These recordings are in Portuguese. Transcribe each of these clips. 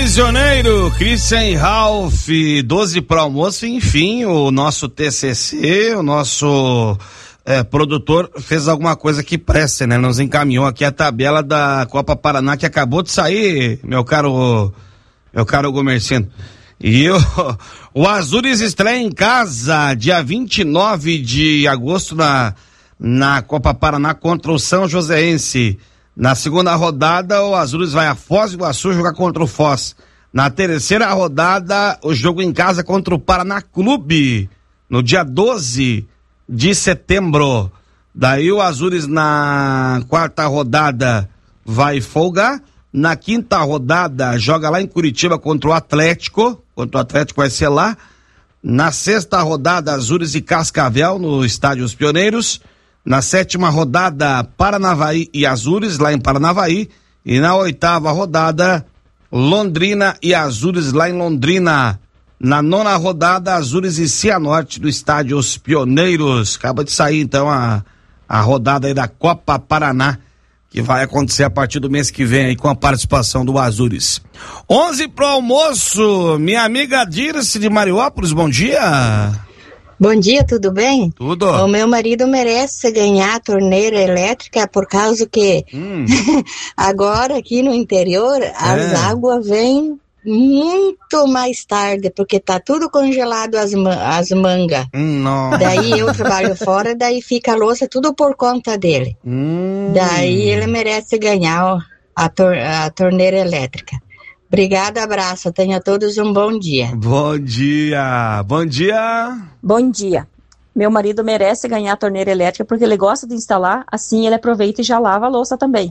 prisioneiro, Christian Ralph, 12 para almoço, enfim, o nosso TCC, o nosso produtor fez alguma coisa que preste, né? Nos encaminhou aqui a tabela da Copa Paraná que acabou de sair, meu caro Gomerciano. E o Azures estreia em casa, dia 29 de agosto na Copa Paraná contra o São Joséense. Na segunda rodada, o Azures vai a Foz do Iguaçu jogar contra o Foz. Na terceira rodada, o jogo em casa contra o Paraná Clube, no dia 12 de setembro. Daí o Azures na quarta rodada vai folgar. Na quinta rodada, joga lá em Curitiba contra o Atlético. Contra o Atlético vai ser lá. Na sexta rodada, Azures e Cascavel no Estádio Os Pioneiros. Na sétima rodada, Paranavaí e Azures, lá em Paranavaí. E na oitava rodada, Londrina e Azures, lá em Londrina. Na nona rodada, Azures e Cianorte, do Estádio Os Pioneiros. Acaba de sair, então, a rodada aí da Copa Paraná, que vai acontecer a partir do mês que vem aí com a participação do Azures. 11 pro almoço, minha amiga Dirce de Mariópolis, bom dia. Bom dia, tudo bem? Tudo. O meu marido merece ganhar a torneira elétrica por causa que agora aqui no interior as águas vêm muito mais tarde, porque tá tudo congelado as mangas. Daí eu trabalho fora, daí fica a louça tudo por conta dele. Daí ele merece ganhar a torneira elétrica. Obrigada, abraço, tenha todos um bom dia. Bom dia, bom dia. Bom dia. Meu marido merece ganhar a torneira elétrica porque ele gosta de instalar, assim ele aproveita e já lava a louça também.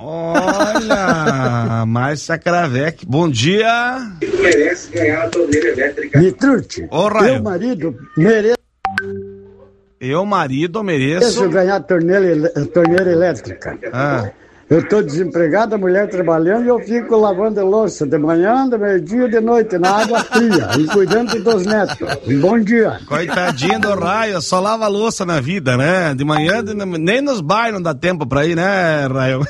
Olha, Márcia Cravec, bom dia. Merece ganhar a torneira elétrica. Mitrute, meu marido merece. Eu, marido, mereço ganhar a torneira elétrica. Eu tô desempregado, a mulher trabalhando e eu fico lavando louça de manhã, de meio-dia, de noite, na água fria, e cuidando dos netos. Bom dia. Coitadinho do Raio, só lava louça na vida, né? De manhã, nem nos bairros não dá tempo pra ir, né, Raio?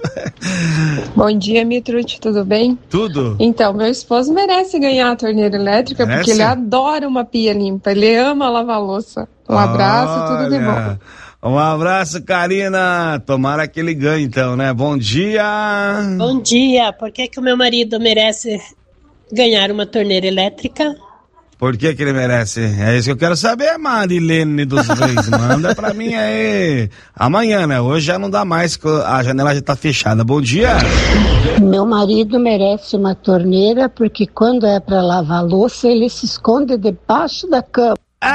Bom dia, Mitrute, tudo bem? Tudo. Então, meu esposo merece ganhar a torneira elétrica, porque ele adora uma pia limpa, ele ama lavar louça. Um abraço, tudo de bom. Um abraço, Karina. Tomara que ele ganhe, então, né? Bom dia. Bom dia. Por que o meu marido merece ganhar uma torneira elétrica? Por que ele merece? É isso que eu quero saber, Marilene dos Reis. Manda pra mim aí. Amanhã, né? Hoje já não dá mais, a janela já tá fechada. Bom dia. Meu marido merece uma torneira porque quando é pra lavar louça, ele se esconde debaixo da cama.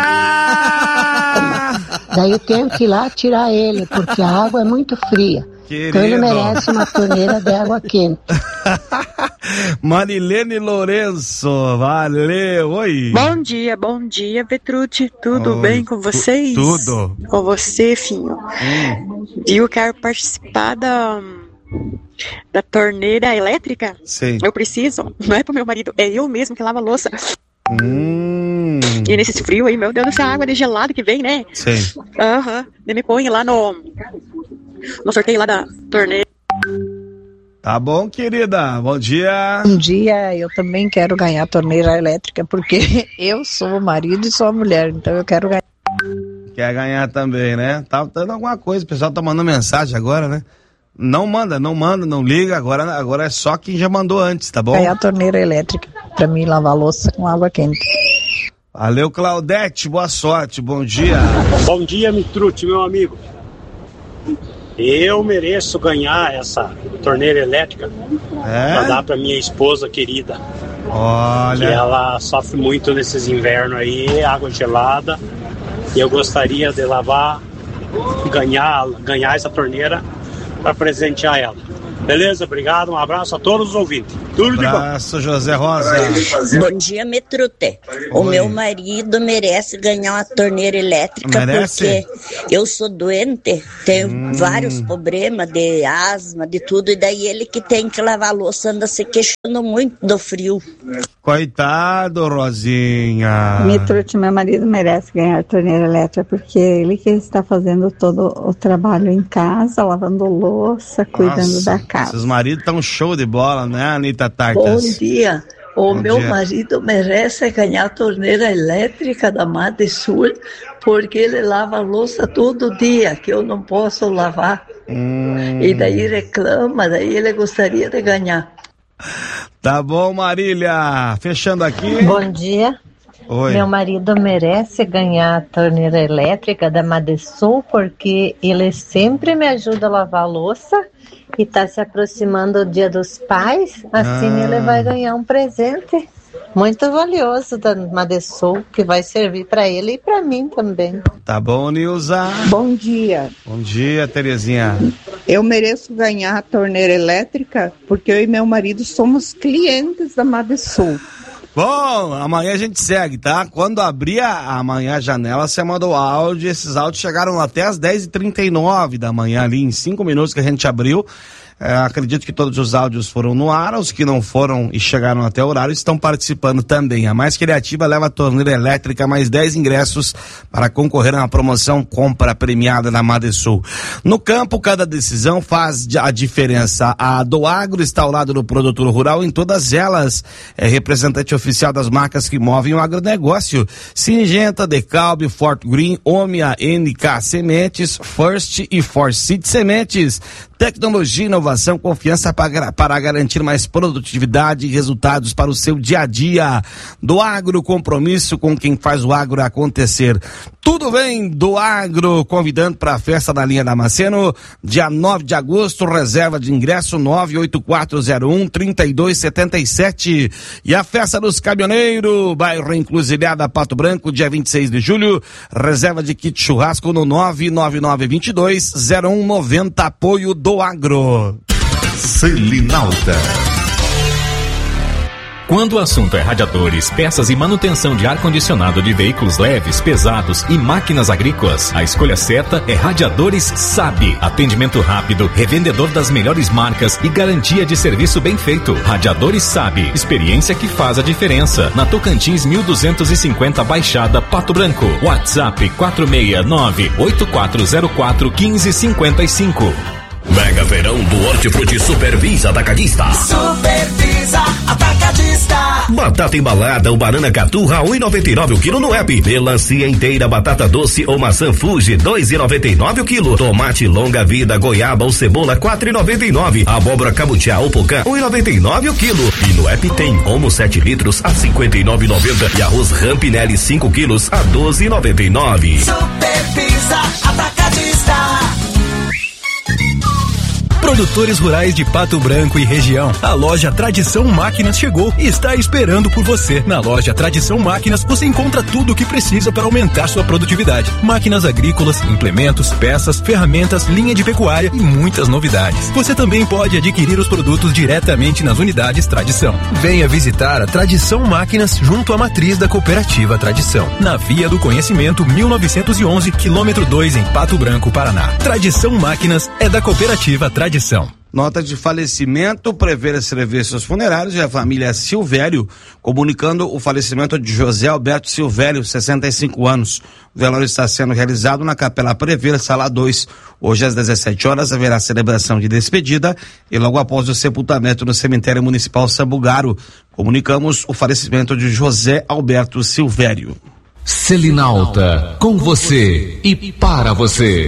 Daí eu tenho que ir lá tirar ele, porque a água é muito fria. Querido. Então ele merece uma torneira de água quente. Marilene Lourenço, valeu, oi. Bom dia, Petrucci, tudo bem com vocês? Tudo. Com você, filho. Eu quero participar da torneira elétrica. Sim. Eu preciso, não é pro meu marido, é eu mesmo que lavo a louça. E nesse frio aí, meu Deus, essa água de gelada que vem, né? Sim. Me põe lá no sorteio lá da torneira. Tá bom, querida. Bom dia. Bom dia, eu também quero ganhar a torneira elétrica, porque eu sou o marido e sou a mulher, então eu quero ganhar. Quer ganhar também, né? Tá dando alguma coisa, o pessoal tá mandando mensagem agora, né? Não manda, não liga, agora é só quem já mandou antes, tá bom? Ganhar a torneira elétrica, pra mim lavar louça com água quente. Valeu, Claudete, boa sorte, bom dia. Bom dia, Mitrute, meu amigo. Eu mereço ganhar essa torneira elétrica pra dar pra minha esposa querida. Olha. Que ela sofre muito nesses invernos aí, água gelada. E eu gostaria de ganhar essa torneira para presentear ela. Beleza? Obrigado, um abraço a todos os ouvintes. Tudo de bom. Abraço, José Rosa. Bom dia, Metrute. O meu marido merece ganhar uma torneira elétrica porque eu sou doente, tenho vários problemas de asma, de tudo, e daí ele que tem que lavar a louça anda se queixando muito do frio. Coitado, Rosinha. Mitrute, meu marido merece ganhar a torneira elétrica porque ele que está fazendo todo o trabalho em casa, lavando louça, cuidando da casa. Seus maridos estão show de bola, né, Anitta Tartas? Bom dia. O meu marido merece ganhar a torneira elétrica da Madesul, porque ele lava a louça todo dia, que eu não posso lavar. E daí reclama, daí ele gostaria de ganhar. Tá bom, Marília. Fechando aqui. Bom dia. Oi. Meu marido merece ganhar a torneira elétrica da Madesul, porque ele sempre me ajuda a lavar a louça. E está se aproximando o Dia dos Pais, assim ele vai ganhar um presente muito valioso da Madesul, que vai servir para ele e para mim também. Tá bom, Nilza? Bom dia. Bom dia, Terezinha. Eu mereço ganhar a torneira elétrica porque eu e meu marido somos clientes da Madesul. Bom, amanhã a gente segue, tá? Quando abrir amanhã a janela, você mandou áudio, esses áudios chegaram até às 10h39 da manhã, ali em 5 minutos que a gente abriu. Acredito que todos os áudios foram no ar, os que não foram e chegaram até o horário estão participando também. A Mais Criativa leva a torneira elétrica mais 10 ingressos para concorrer a uma promoção compra premiada da Madesul. No campo, cada decisão faz a diferença. A Doagro está ao lado do produtor rural em todas elas. É representante oficial das marcas que movem o agronegócio. Singenta, Decalbe, Fort Green, Omia, NK Sementes, First e Forsyth Sementes. Tecnologia, inovação, confiança para garantir mais produtividade e resultados para o seu dia a dia. Do Agro, compromisso com quem faz o agro acontecer. Tudo bem do Agro, convidando para a festa da linha Damasceno, dia 9 de agosto, reserva de ingresso 98401-3277. E a festa dos caminhoneiros, bairro Encruzilhada, Pato Branco, dia 26 de julho, reserva de kit churrasco no 99922-0190, apoio do Agro. Selinalta. Quando o assunto é radiadores, peças e manutenção de ar-condicionado de veículos leves, pesados e máquinas agrícolas, a escolha certa é Radiadores Sabe. Atendimento rápido, revendedor das melhores marcas e garantia de serviço bem feito. Radiadores Sabe. Experiência que faz a diferença. Na Tocantins 1250 Baixada, Pato Branco. WhatsApp 469-8404-1555. Mega Verão do Hortifruti Supervisa Atacadista. Supervisa Atacadista. Batata embalada ou banana caturra 1,99 o quilo no app. Melancia inteira, batata doce ou maçã Fuji 2,99 o quilo. Tomate longa vida, goiaba ou cebola 4,99. Abóbora cabutiá ou pocã 1,99 o quilo. E no app tem Omo 7 litros a 59,90 e arroz Rampinelli 5 quilos a 12,99. Supervisa Atacadista. Produtores rurais de Pato Branco e região. A loja Tradição Máquinas chegou e está esperando por você. Na loja Tradição Máquinas você encontra tudo o que precisa para aumentar sua produtividade. Máquinas agrícolas, implementos, peças, ferramentas, linha de pecuária e muitas novidades. Você também pode adquirir os produtos diretamente nas unidades Tradição. Venha visitar a Tradição Máquinas junto à matriz da Cooperativa Tradição. Na Via do Conhecimento 1911, quilômetro 2 em Pato Branco, Paraná. Tradição Máquinas é da Cooperativa Tradição. Nota de falecimento, prever serviços funerários e a família Silvério, comunicando o falecimento de José Alberto Silvério, 65 anos. O velório está sendo realizado na Capela Prever, Sala 2. Hoje às 17 horas haverá celebração de despedida e logo após o sepultamento no cemitério municipal Sabugaro. Comunicamos o falecimento de José Alberto Silvério. Selinalta, com você e para você.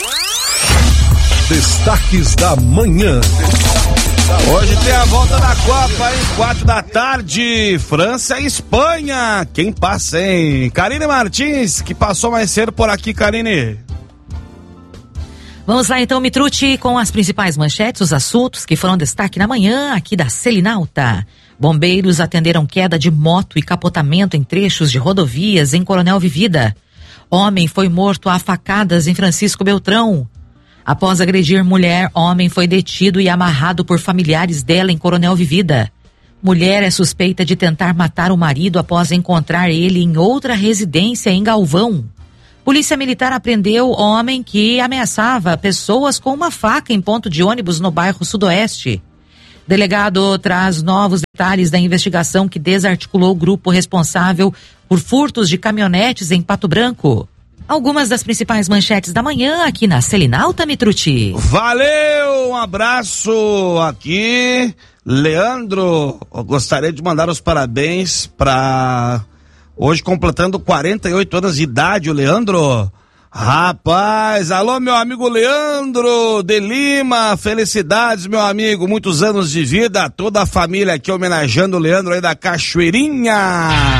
Destaques da manhã. Hoje tem a volta da Copa, hein? 4 da tarde, França e Espanha. Quem passa, hein? Karine Martins, que passou mais cedo por aqui, Karine. Vamos lá então, Mitrucci, com as principais manchetes, os assuntos que foram destaque na manhã aqui da Selinalta. Bombeiros atenderam queda de moto e capotamento em trechos de rodovias em Coronel Vivida. Homem foi morto a facadas em Francisco Beltrão. Após agredir mulher, homem foi detido e amarrado por familiares dela em Coronel Vivida. Mulher é suspeita de tentar matar o marido após encontrar ele em outra residência em Galvão. Polícia Militar apreendeu homem que ameaçava pessoas com uma faca em ponto de ônibus no bairro Sudoeste. Delegado traz novos detalhes da investigação que desarticulou o grupo responsável por furtos de caminhonetes em Pato Branco. Algumas das principais manchetes da manhã aqui na Selinalta, Mitrucci. Valeu, um abraço aqui. Leandro, eu gostaria de mandar os parabéns para hoje completando 48 anos de idade, o Leandro. Rapaz, alô meu amigo Leandro de Lima, felicidades meu amigo, muitos anos de vida, toda a família aqui homenageando o Leandro aí da Cachoeirinha.